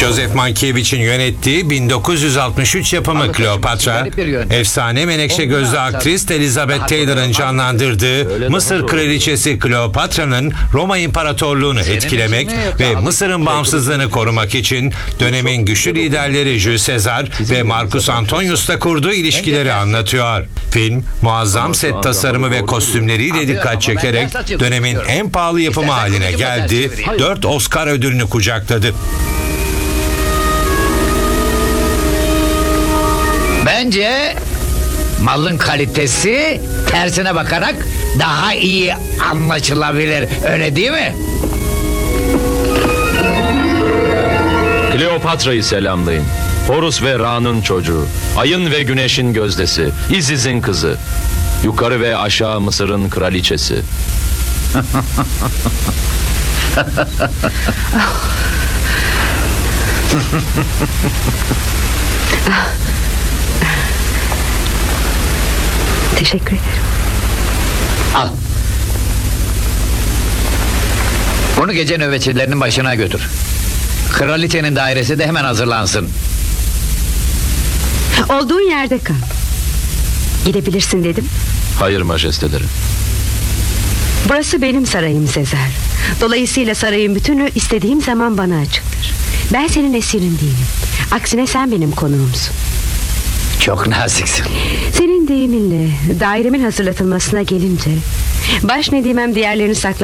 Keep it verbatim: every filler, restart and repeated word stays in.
Joseph Mankiewicz'in yönettiği bin dokuz yüz altmış üç yapımı Kleopatra, efsane menekşe gözlü aktris Elizabeth Taylor'ın canlandırdığı Mısır kraliçesi Kleopatra'nın Roma İmparatorluğunu etkilemek ve Mısır'ın bağımsızlığını korumak için dönemin güçlü liderleri Jules Caesar ve Marcus Antonius'la kurduğu ilişkileri anlatıyor. Film, muazzam set tasarımı ve kostümleriyle dikkat çekerek dönemin en pahalı yapımı haline geldi, dört Oscar ödülünü kucakladı. Bence malın kalitesi tersine bakarak daha iyi anlaşılabilir. Öyle değil mi? Kleopatra'yı selamlayın. Horus ve Ra'nın çocuğu, ayın ve güneşin gözdesi, İziz'in kızı, yukarı ve aşağı Mısır'ın kraliçesi. Teşekkür ederim. Al. Bunu gece nöbetçilerinin başına götür. Kraliçenin dairesi de hemen hazırlansın. Olduğun yerde kal. Gidebilirsin dedim. Hayır majesteleri. Burası benim sarayım Sezar. Dolayısıyla sarayın bütünü istediğim zaman bana açıktır. Ben senin esirin değilim. Aksine sen benim konuğumsun. Çok naziksin. Senin deyiminle dairemin hazırlatılmasına gelince, baş nedimem diğerlerini saklar.